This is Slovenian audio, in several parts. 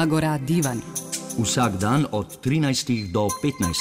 Agora Divan. Vsak dan od 13 do 15.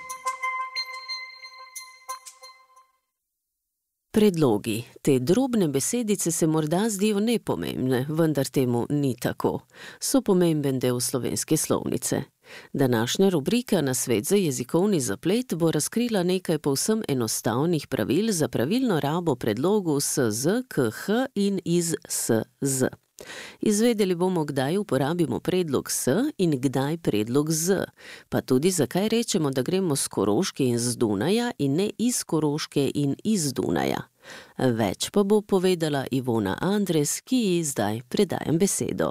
Predlogi. Te drobne besedice se morda zdijo nepomembne, vendar temu ni tako. So pomemben del slovenske slovnice. Današnja rubrika Nasvet za jezikovni zaplet bo razkrila nekaj povsem enostavnih pravil za pravilno rabo predlogov SZ, KH in iz SZ. Izvedeli bomo, kdaj uporabimo predlog S in kdaj predlog Z, pa tudi zakaj rečemo, da gremo s Koroške in z Dunaja in ne iz Koroške in iz Dunaja. Več pa bo povedala Ivona Andres, ki ji zdaj predajam besedo.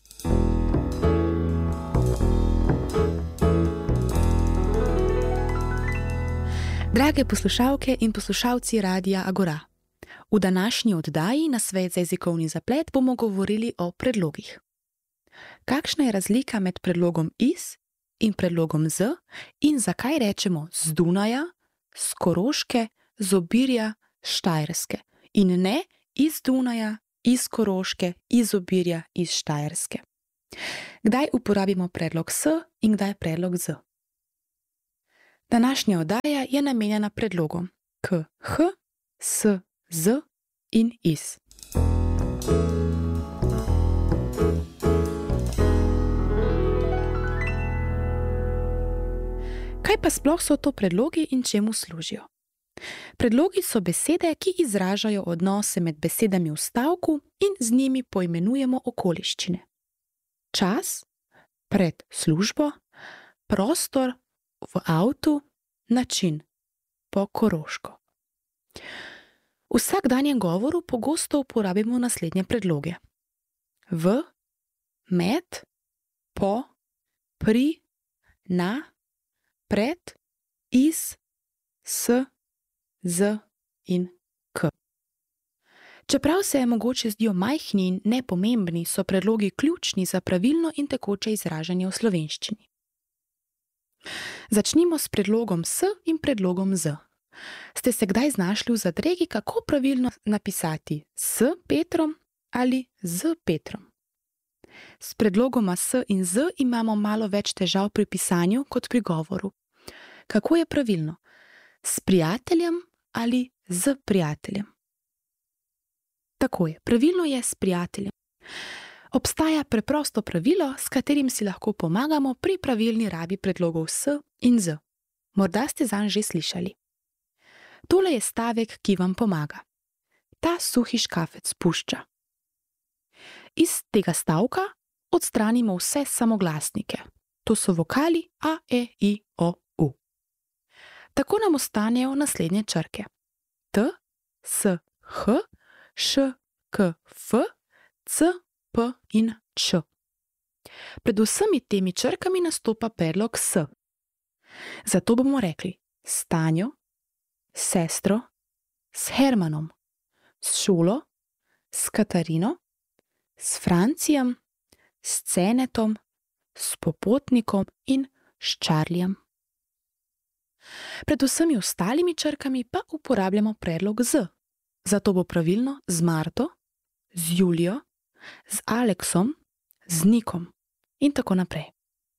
Drage poslušalke in poslušalci Radia Agora, v današnji oddaji Nasvet za jezikovni zaplet bomo govorili o predlogih. Kakšna je razlika med predlogom iz in predlogom z in zakaj rečemo z Dunaja, z Koroške, z Obirja, Štajerske in ne iz Dunaja, iz Koroške, iz Obirja, iz Štajerske. Kdaj uporabimo predlog s in kdaj predlog z? Današnja oddaja je namenjena predlogom k, h, s, z in iz. Kaj pa sploh so to predlogi in čemu služijo? Predlogi so besede, ki izražajo odnose med besedami v stavku in z njimi poimenujemo okoliščine. Čas, pred službo, prostor, v avtu, način, po koroško. V vsakdanjem govoru pogosto uporabimo naslednje predloge: v, med, po, pri, na, pred, iz, s, z in k. Čeprav se je mogoče zdijo majhni in nepomembni, so predlogi ključni za pravilno in tekoče izražanje v slovenščini. Začnimo s predlogom s in predlogom z. Ste se kdaj znašli v zadregi, kako pravilno napisati s Petrom ali z Petrom? S predlogoma s in z imamo malo več težav pri pisanju kot pri govoru. Kako je pravilno? S prijateljem ali z prijateljem? Tako je, pravilno je s prijateljem. Obstaja preprosto pravilo, s katerim si lahko pomagamo pri pravilni rabi predlogov s in z. Morda ste zanj že slišali. Tole je stavek, ki vam pomaga. Ta suhi škafec pušča. Iz tega stavka odstranimo vse samoglasnike. To so vokali a, e, i, o, u. Tako nam ostanejo naslednje črke: t, s, h, š, k, f, c, p in č. Pred vsemi temi črkami nastopa predlog s. Zato bomo rekli s Tanjo, s sestro, s Hermanom, s šolo, s Katarino, s Francijem, s Cenetom, s Popotnikom in s Čarlijem. Pred vsemi ostalimi črkami pa uporabljamo predlog z. Zato bo pravilno z Marto, z Julijo, z Aleksom, z Nikom in tako naprej.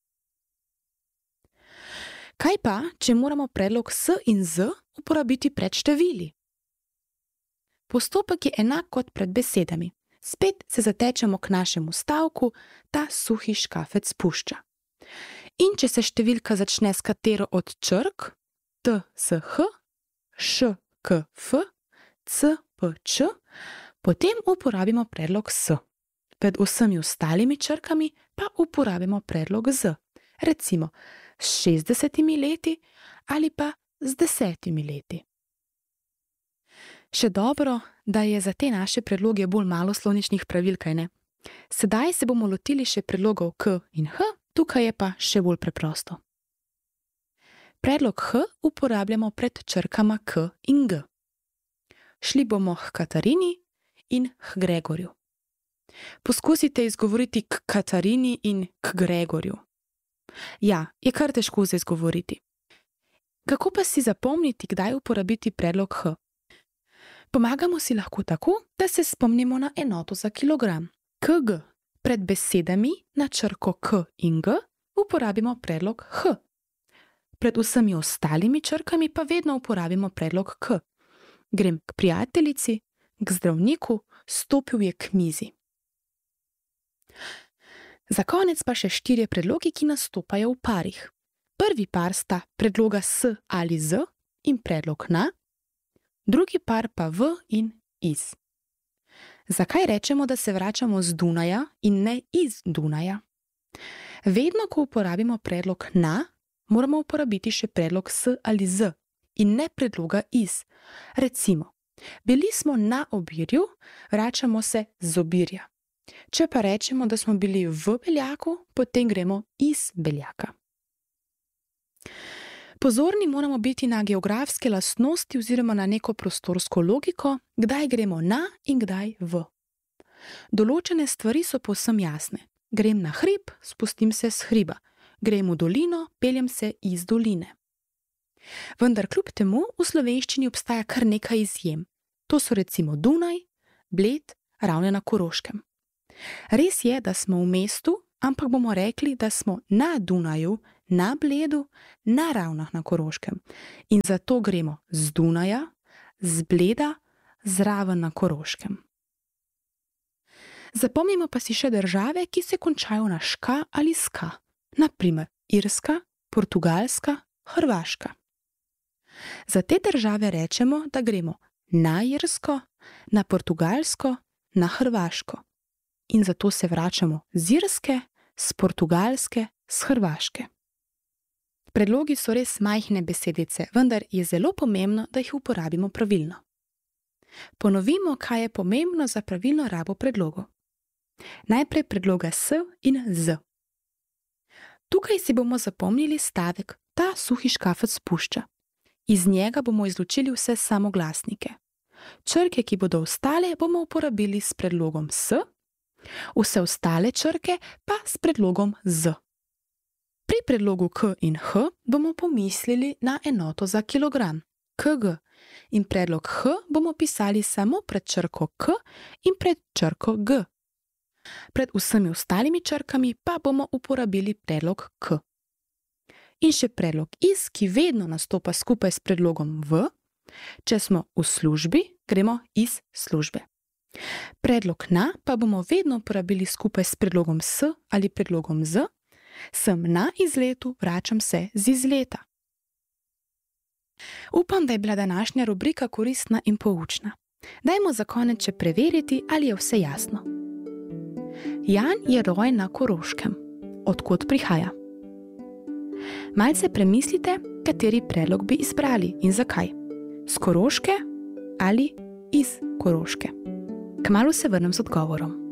Kaj pa, če moramo predlog s in z uporabiti pred števili? Postopek je enak kot pred besedami. Spet se zatečemo k našemu stavku, ta suhi škafec pušča. In če se številka začne s katero od črk, t, s, h, š, k, f, c, p, č, potem uporabimo predlog s. Pred vsemi ostalimi črkami pa uporabimo predlog z. Recimo s 60 leti ali pa z 10 leti. Še dobro, da je za te naše predloge bolj malo slovničnih pravil, kaj ne? Sedaj se bomo lotili še predlogov k in h, tukaj je pa še bolj preprosto. Predlog h uporabljamo pred črkama k in g. Šli bomo k Katarini in k Gregorju. Poskusite izgovoriti k Katarini in k Gregorju. Ja, je kar težko za izgovoriti. Kako pa si zapomniti, kdaj uporabiti predlog h? Pomagamo si lahko tako, da se spomnimo na enoto za kilogram. Kg. Pred besedami na črko K in G uporabimo predlog H. Pred vsemi ostalimi črkami pa vedno uporabimo predlog K. Grem k prijateljici, k zdravniku, stopil je k mizi. Za konec pa še 4 predlogi, ki nastopajo v parih. Prvi par sta predloga s ali z in predlog na, drugi par pa v in iz. Zakaj rečemo, da se vračamo z Dunaja in ne iz Dunaja? Vedno, ko uporabimo predlog na, moramo uporabiti še predlog s ali z in ne predloga iz. Recimo, bili smo na Obirju, vračamo se z Obirja. Če pa rečemo, da smo bili v Beljaku, potem gremo iz Beljaka. Pozorni moramo biti na geografske lastnosti oziroma na neko prostorsko logiko, kdaj gremo na in kdaj v. Določene stvari so povsem jasne. Grem na hrib, spustim se s hriba. Grem v dolino, peljem se iz doline. Vendar kljub temu v slovenščini obstaja kar nekaj izjem. To so recimo Dunaj, Bled, Ravne na Koroškem. Res je, da smo v mestu, ampak bomo rekli, da smo na Dunaju, na Bledu, na Ravnah na Koroškem. In zato gremo z Dunaja, z Bleda, z Raven na Koroškem. Zapomnimo pa si še države, ki se končajo na ška ali ska. Naprimer Irska, Portugalska, Hrvaška. Za te države rečemo, da gremo na Irsko, na Portugalsko, na Hrvaško. In zato se vračamo z Irske, z Portugalske, z Hrvaške. Predlogi so res majhne besedice, vendar je zelo pomembno, da jih uporabimo pravilno. Ponovimo, kaj je pomembno za pravilno rabo predlogov. Najprej predloga s in z. Tukaj si bomo zapomnili stavek ta suhi škafec pušča. Iz njega bomo izločili vse samoglasnike. Črke, ki bodo ostale, bomo uporabili s predlogom s, vse ostale črke pa s predlogom z. Pri predlogu k in h bomo pomislili na enoto za kilogram, kg, in predlog h bomo pisali samo pred črko k in pred črko g. Pred vsemi ostalimi črkami pa bomo uporabili predlog k. In še predlog iz, ki vedno nastopa skupaj s predlogom v. Če smo v službi, gremo iz službe. Predlog na pa bomo vedno uporabili skupaj s predlogom s ali predlogom z. Sem na izletu, vračam se z izleta. Upam, da je bila današnja rubrika koristna in poučna. Dajmo za konec še preveriti, ali je vse jasno. Jan je rojen na Koroškem. Od kod prihaja? Malce premislite, kateri predlog bi izbrali in zakaj. S Koroške ali iz Koroške. Kmalu se vrnem z odgovorom.